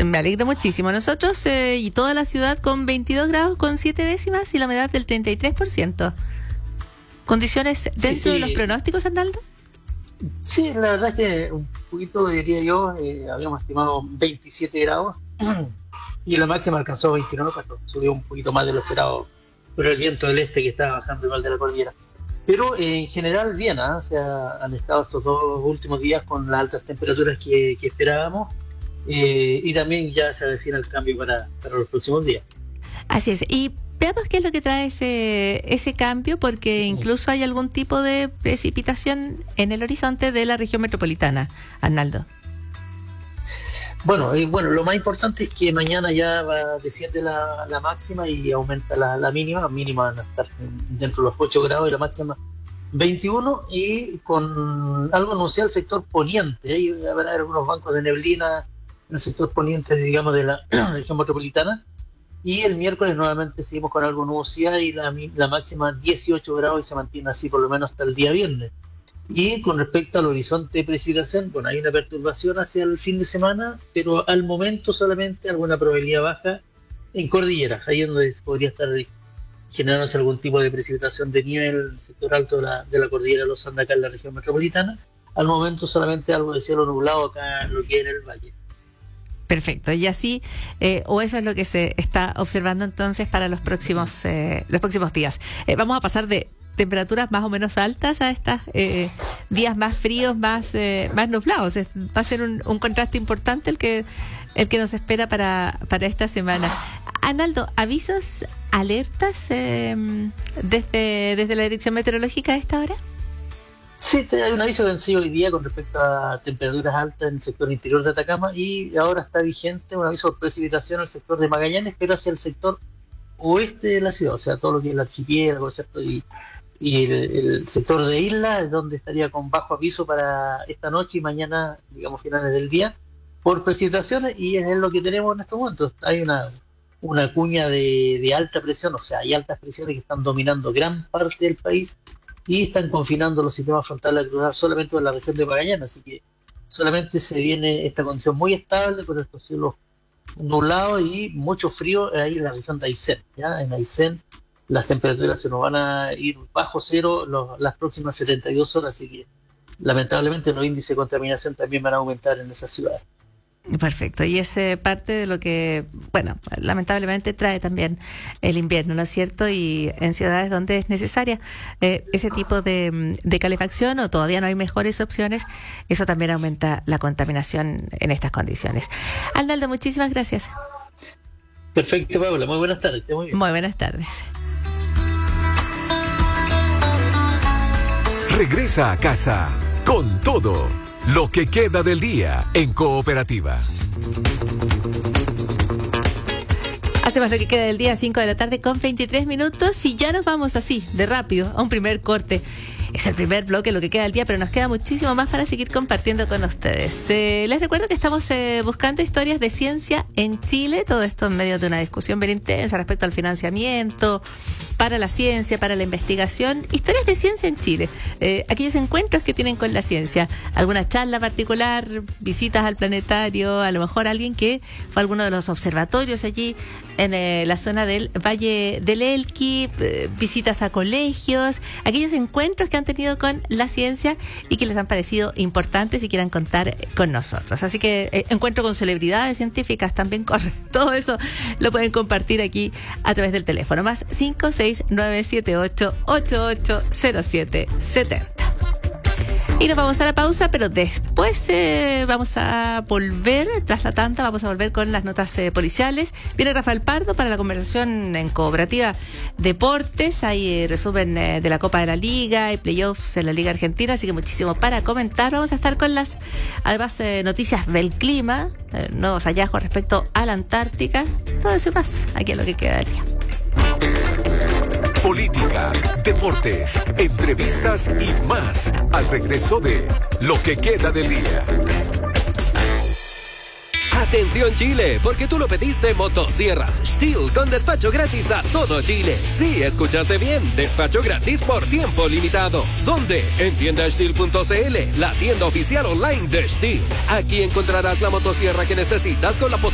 Me alegro muchísimo. Nosotros y toda la ciudad con 22 grados con 7 décimas y la humedad del 33%. ¿Condiciones dentro de los pronósticos, Arnaldo? Sí, la verdad es que un poquito, diría yo, habíamos estimado 27 grados y la máxima alcanzó 29, pero subió un poquito más de lo esperado por el viento del este que está bajando igual de la cordillera. Pero en general bien, o sea, han estado estos 2 últimos días con las altas temperaturas que esperábamos y también ya se avecina el cambio para los próximos días. Así es, y veamos qué es lo que trae ese cambio, porque incluso hay algún tipo de precipitación en el horizonte de la región metropolitana, Arnaldo. Bueno, lo más importante es que mañana ya desciende la máxima y aumenta la mínima. Mínima van a estar dentro de los 8 grados y la máxima 21, y con algo anunciado el sector poniente. Ahí habrá algunos bancos de neblina en el sector poniente, digamos, de la región metropolitana. Y el miércoles nuevamente seguimos con algo nubosidad y la máxima 18 grados y se mantiene así por lo menos hasta el día viernes. Y con respecto al horizonte de precipitación, bueno, hay una perturbación hacia el fin de semana, pero al momento solamente alguna probabilidad baja en cordillera, ahí es donde podría estar generándose algún tipo de precipitación de nivel en el sector alto de la cordillera de los Andes, acá en la región metropolitana. Al momento solamente algo de cielo nublado acá en lo que era el valle. Perfecto, y así, o eso es lo que se está observando entonces para los próximos días. Vamos a pasar de temperaturas más o menos altas a estos días más fríos, más nublados. Va a ser un contraste importante el que nos espera para esta semana. Arnaldo, ¿avisos, alertas desde la Dirección Meteorológica a esta hora? Sí, hay un aviso vencido hoy día con respecto a temperaturas altas en el sector interior de Atacama, y ahora está vigente un aviso de precipitación en el sector de Magallanes, pero hacia el sector oeste de la ciudad, o sea, todo lo que es el archipiélago, ¿cierto? Y el sector de isla es donde estaría con bajo aviso para esta noche y mañana, digamos, finales del día, por precipitaciones, y es lo que tenemos en estos momentos. Hay una cuña de alta presión, o sea, hay altas presiones que están dominando gran parte del país y están confinando los sistemas frontales a cruzar solamente en la región de Magallanes, así que solamente se viene esta condición muy estable con estos cielos nublados y mucho frío ahí en la región de Aysén. ¿Ya? En Aysén las temperaturas se nos van a ir bajo cero las próximas 72 horas, así que lamentablemente los índices de contaminación también van a aumentar en esa ciudad. Perfecto, y es parte de lo que, bueno, lamentablemente trae también el invierno, ¿no es cierto? Y en ciudades donde es necesaria ese tipo de calefacción o todavía no hay mejores opciones, eso también aumenta la contaminación en estas condiciones. Arnaldo, muchísimas gracias. Perfecto, Paula, muy buenas tardes. Muy bien. Muy buenas tardes. Regresa a casa con todo lo que queda del día en Cooperativa. Hacemos lo que queda del día, 5 de la tarde con 23 minutos, y ya nos vamos así, de rápido, a un primer corte. Es el primer bloque, lo que queda del día, pero nos queda muchísimo más para seguir compartiendo con ustedes. Les recuerdo que estamos buscando historias de ciencia en Chile, todo esto en medio de una discusión bien intensa respecto al financiamiento para la ciencia, para la investigación. Historias de ciencia en Chile, aquellos encuentros que tienen con la ciencia, alguna charla particular, visitas al planetario, a lo mejor alguien que fue a alguno de los observatorios allí en la zona del Valle del Elqui, visitas a colegios, aquellos encuentros que han tenido con la ciencia y que les han parecido importantes y quieran contar con nosotros. Así que encuentro con celebridades científicas también corre. Todo eso lo pueden compartir aquí a través del teléfono, más 56978880770. Y nos vamos a la pausa, pero después vamos a volver, tras la tanda, vamos a volver con las notas policiales. Viene Rafael Pardo para la conversación en Cooperativa Deportes. Hay resumen de la Copa de la Liga y playoffs en la Liga Argentina, así que muchísimo para comentar. Vamos a estar con las, además, noticias del clima, nuevos hallazgos respecto a la Antártica, todo eso y más, aquí en lo que queda del día. Política, deportes, entrevistas y más al regreso de Lo que queda del día. Atención Chile, porque tú lo pediste, motosierras Stihl con despacho gratis a todo Chile. Sí, escuchaste bien, despacho gratis por tiempo limitado. ¿Dónde? En tiendastihl.cl, la tienda oficial online de Stihl. Aquí encontrarás la motosierra que necesitas con la